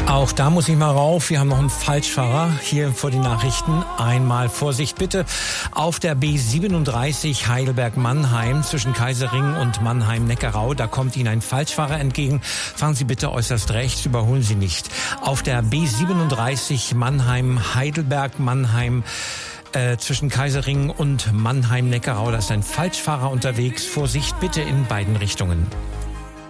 Auch da muss ich mal rauf. Wir haben noch einen Falschfahrer hier vor die Nachrichten. Einmal Vorsicht bitte. Auf der B37 Heidelberg-Mannheim zwischen Kaiserring und Mannheim-Neckarau. Da kommt Ihnen ein Falschfahrer entgegen. Fahren Sie bitte äußerst rechts, überholen Sie nicht. Auf der B37 Mannheim-Heidelberg-Mannheim zwischen Kaiserring und Mannheim-Neckarau. Da ist ein Falschfahrer unterwegs. Vorsicht bitte in beiden Richtungen.